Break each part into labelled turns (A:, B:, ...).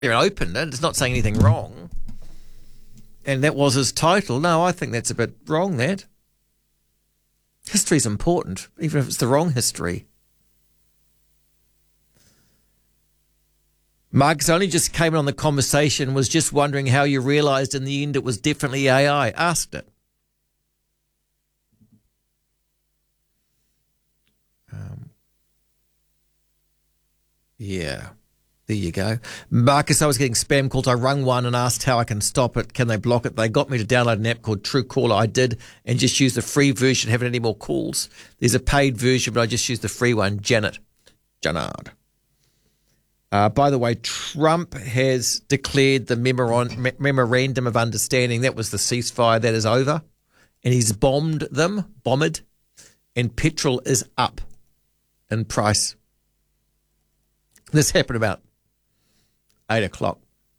A: They're open. It's not saying anything wrong. And that was his title. No, I think that's a bit wrong, that. History's important, even if it's the wrong history. Marcus only just came in on the conversation, was just wondering how you realised in the end it was definitely AI. Asked it. Yeah, there you go. Marcus, I was getting spam calls. I rung one and asked how I can stop it. Can they block it? They got me to download an app called Truecaller. I did, and just use the free version. Haven't any more calls. There's a paid version, but I just used the free one. Janard. By the way, Trump has declared the memorandum of understanding. That was the ceasefire. That is over. And he's bombed, and petrol is up in price. This happened about 8 o'clock.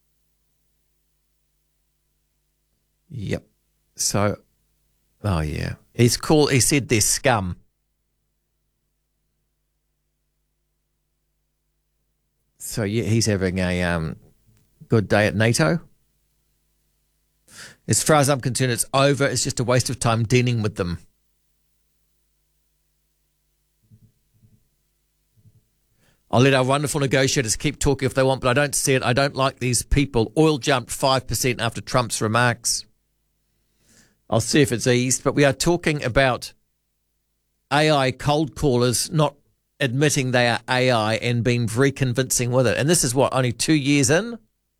A: Yep. So, oh yeah. He said they're scum. So yeah, he's having a good day at NATO. As far as I'm concerned, it's over. It's just a waste of time dealing with them. I'll let our wonderful negotiators keep talking if they want, but I don't see it. I don't like these people. Oil jumped 5% after Trump's remarks. I'll see if it's eased. But we are talking about AI cold callers not admitting they are AI and being very convincing with it. And this is what, only 2 years in?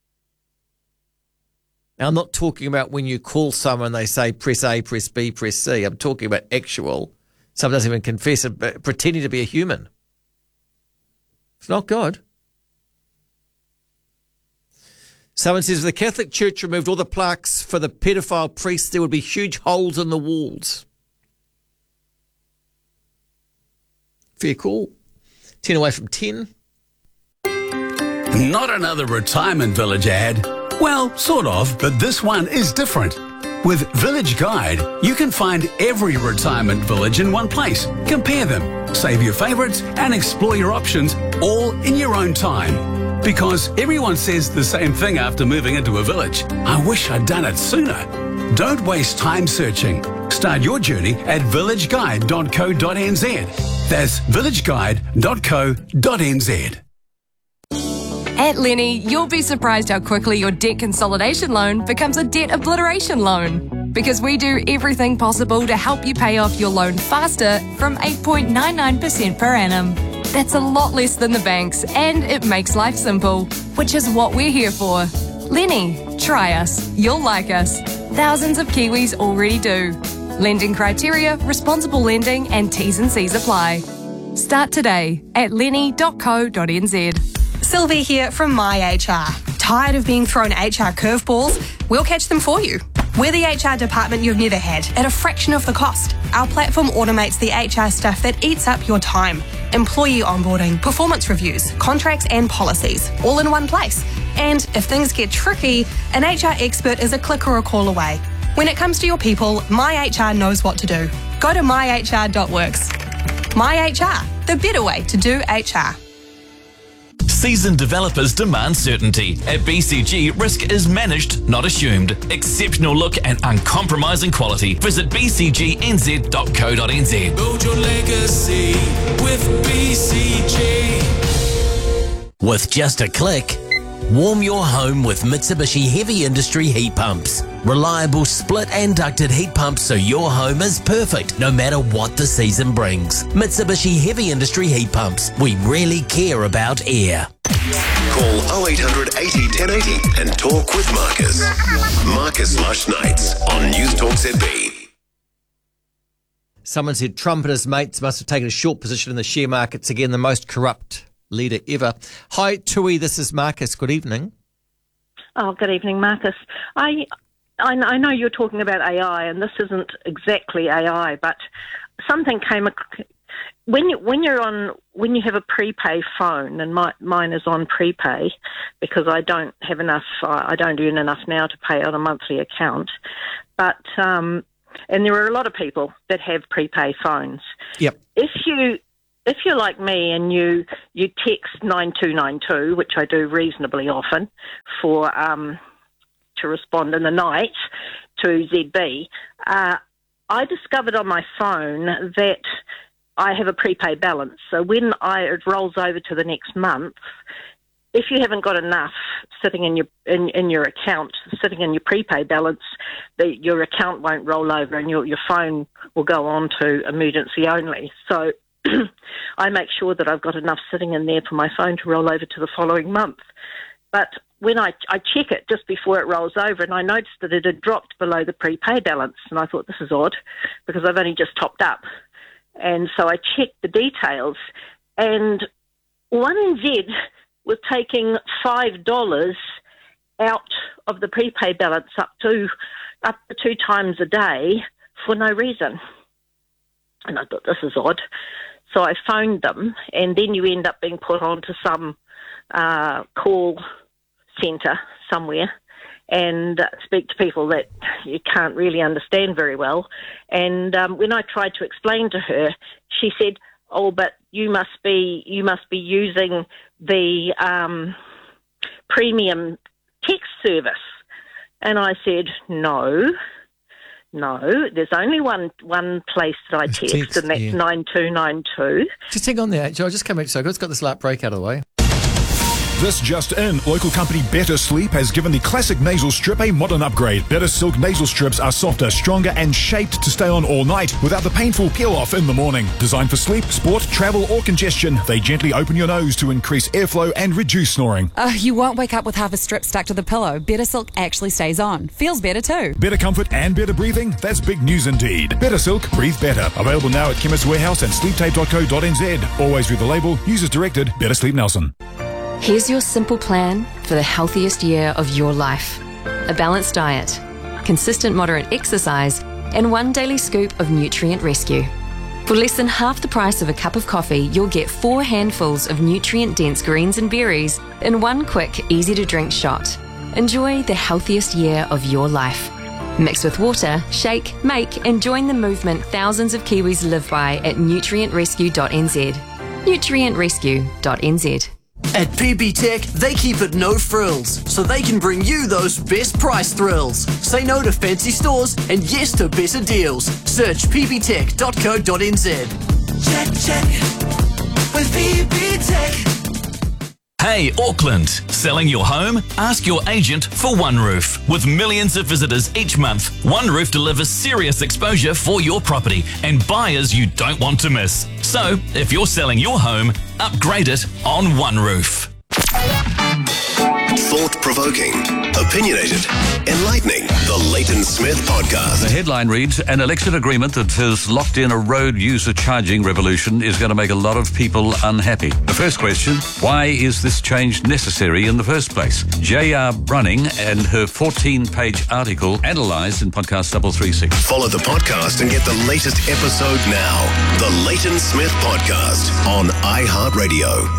A: Now, I'm not talking about when you call someone, they say press A, press B, press C. I'm talking about actual, someone doesn't even confess it, but pretending to be a human. It's not good. Someone says, if the Catholic Church removed all the plaques for the pedophile priests, there would be huge holes in the walls. Fair call. 10 away from 10.
B: Not another retirement village ad. Well, sort of, but this one is different. With Village Guide, you can find every retirement village in one place. Compare them, save your favourites, and explore your options all in your own time. Because everyone says the same thing after moving into a village. I wish I'd done it sooner. Don't waste time searching. Start your journey at villageguide.co.nz. That's villageguide.co.nz.
C: At Lenny, you'll be surprised how quickly your debt consolidation loan becomes a debt obliteration loan. Because we do everything possible to help you pay off your loan faster from 8.99% per annum. That's a lot less than the banks, and it makes life simple, which is what we're here for. Lenny, try us. You'll like us. Thousands of Kiwis already do. Lending criteria, responsible lending, and T's and C's apply. Start today at lenny.co.nz.
D: Sylvie here from MyHR. Tired of being thrown HR curveballs? We'll catch them for you. We're the HR department you've never had at a fraction of the cost. Our platform automates the HR stuff that eats up your time. Employee onboarding, performance reviews, contracts and policies, all in one place. And if things get tricky, an HR expert is a click or a call away. When it comes to your people, MyHR knows what to do. Go to myhr.works. MyHR, the better way to do HR.
E: Seasoned developers demand certainty. At BCG, risk is managed, not assumed. Exceptional look and uncompromising quality. Visit bcgnz.co.nz.
F: Build your legacy with BCG.
G: With just a click, warm your home with Mitsubishi Heavy Industry heat pumps. Reliable split and ducted heat pumps so your home is perfect no matter what the season brings. Mitsubishi Heavy Industry heat pumps. We really care about air.
H: Call 0800 80 1080 and talk with Marcus. Marcus Lush Nights on News Talk ZB.
A: Someone said Trump and his mates must have taken a short position in the share markets. Again, the most corrupt leader ever. Hi, Tui, this is Marcus. Good evening.
I: Oh, good evening, Marcus. I know you're talking about AI, and this isn't exactly AI, but something came when you have a prepay phone, and mine is on prepay because I don't have enough. I don't earn enough now to pay on a monthly account, but and there are a lot of people that have prepay phones.
A: Yep.
I: If if you're like me and you text 9292, which I do reasonably often for to respond in the night to ZB, I discovered on my phone that I have a prepaid balance. So when it rolls over to the next month, if you haven't got enough sitting in your account, sitting in your prepaid balance, your account won't roll over and your phone will go on to emergency only. So I make sure that I've got enough sitting in there for my phone to roll over to the following month. But when I check it just before it rolls over, and I noticed that it had dropped below the prepaid balance, and I thought, this is odd, because I've only just topped up. And so I checked the details, and 1NZ was taking $5 out of the prepaid balance up to 2 times a day for no reason. And I thought, this is odd. So I phoned them, and then you end up being put onto some call centre somewhere and speak to people that you can't really understand very well. And when I tried to explain to her, she said, "Oh, but you must be using the premium text service." And I said, No, there's only one place that I text, and that's 9292.
A: Just hang on there, Joe. Just come back. So let's got this light break out of the way.
J: This just in, local company Better Sleep has given the classic nasal strip a modern upgrade. Better Silk nasal strips are softer, stronger and shaped to stay on all night without the painful peel-off in the morning. Designed for sleep, sport, travel or congestion, they gently open your nose to increase airflow and reduce snoring.
K: You won't wake up with half a strip stuck to the pillow. Better Silk actually stays on. Feels better too.
J: Better comfort and better breathing? That's big news indeed. Better Silk, breathe better. Available now at Chemist Warehouse and sleeptape.co.nz. Always read the label. Use as directed. Better Sleep Nelson.
C: Here's your simple plan for the healthiest year of your life. A balanced diet, consistent moderate exercise, and 1 daily scoop of Nutrient Rescue. For less than half the price of a cup of coffee, you'll get 4 handfuls of nutrient-dense greens and berries in 1 quick, easy-to-drink shot. Enjoy the healthiest year of your life. Mix with water, shake, make, and join the movement thousands of Kiwis live by at nutrientrescue.nz. nutrientrescue.nz.
L: At PB Tech, they keep it no frills, so they can bring you those best price thrills. Say no to fancy stores and yes to better deals. Search pbtech.co.nz.
F: Check with PB Tech.
E: Hey Auckland, selling your home? Ask your agent for OneRoof. With millions of visitors each month, OneRoof delivers serious exposure for your property and buyers you don't want to miss. So, if you're selling your home, upgrade it on OneRoof.
H: Thought-provoking, opinionated, enlightening. The Leighton Smith Podcast.
M: The headline reads, an election agreement that has locked in a road user charging revolution is going to make a lot of people unhappy. The first question, why is this change necessary in the first place? J.R. Brunning and her 14-page article analysed in podcast 336.
H: Follow the podcast and get the latest episode now. The Leighton Smith Podcast on iHeartRadio.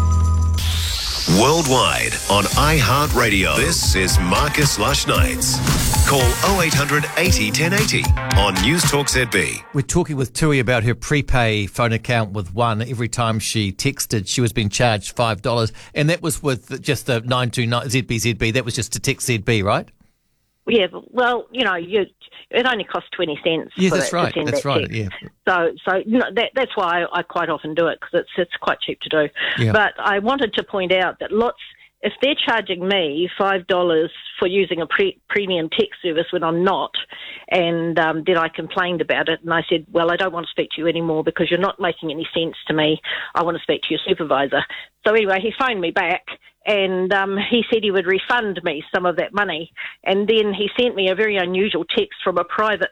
H: Worldwide on iHeartRadio. This is Marcus Lush Nights. Call 0800 80 1080 on News Talk ZB.
A: We're talking with Tui about her prepay phone account with One. Every time she texted, she was being charged $5. And that was with just the 929 ZB. That was just to text ZB, right?
I: Yeah, well, you know, it only costs 20 cents.
A: Yeah,
I: for
A: that's
I: that,
A: right.
I: to send
A: That's
I: that
A: right.
I: text.
A: Yeah.
I: So you know, that's why I quite often do it, because it's quite cheap to do.
A: Yeah.
I: But I wanted to point out that if they're charging me $5 for using a premium text service when I'm not, and then I complained about it, and I said, well, I don't want to speak to you anymore because you're not making any sense to me. I want to speak to your supervisor. So anyway, he phoned me back, and he said he would refund me some of that money. And then he sent me a very unusual text from a private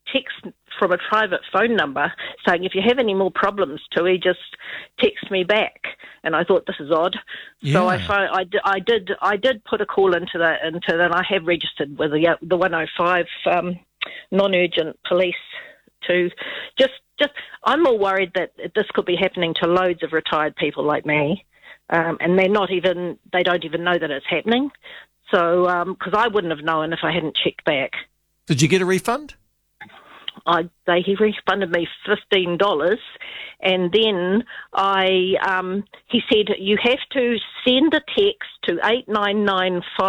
I: phone number saying, if you have any more problems, Tui, just text me back. And I thought, this is odd.
A: Yeah.
I: So I did put a call into that, and I have registered with the 105 non-urgent police to just I'm more worried that this could be happening to loads of retired people like me. And they don't even know that it's happening. So, because I wouldn't have known if I hadn't checked back.
A: Did you get a refund?
I: he refunded me $15, and then he said you have to send a text to 8995